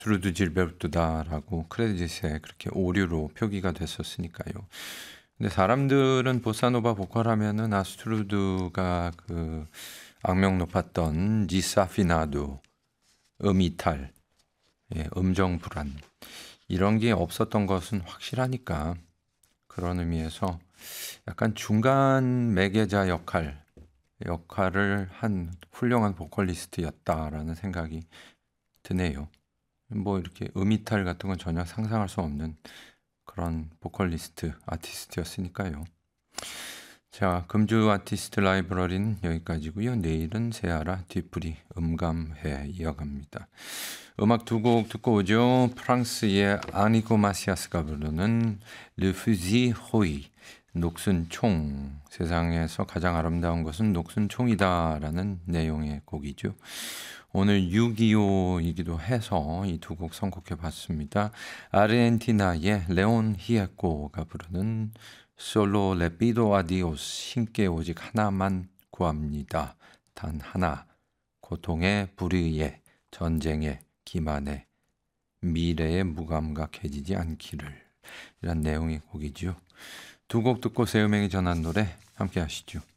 아스트루드 질베르트다라고 크레딧에 그렇게 오류로 표기가 됐었으니까요. 근데 사람들은 보사노바 보컬하면은 아스트루드가 그 악명 높았던 디사피나도, 음이탈, 음정 불안 이런 게 없었던 것은 확실하니까 그런 의미에서 약간 중간 매개자 역할을 한 훌륭한 보컬리스트였다라는 생각이 드네요. 뭐 이렇게 음이탈 같은 건 전혀 상상할 수 없는 그런 보컬리스트, 아티스트였으니까요. 자, 금주 아티스트 라이브러리는 여기까지고요. 내일은 세아라 뒤풀이 음감회 이어갑니다. 음악 두 곡 듣고 오죠. 프랑스의 아니코 마시아스가 부르는 Le Fusil Rouge, 녹슨총, 세상에서 가장 아름다운 것은 녹슨총이다 라는 내용의 곡이죠. 오늘 6.25이기도 해서 이 두 곡 선곡해 봤습니다. 아르헨티나의 레온 히에코가 부르는 솔로 레피도 아디오스, 신께 오직 하나만 구합니다. 단 하나, 고통의 불의에, 전쟁의 기만에, 미래에 무감각해지지 않기를, 이란 내용의 곡이죠. 두 곡 듣고 새 음악이 전한 노래 함께 하시죠.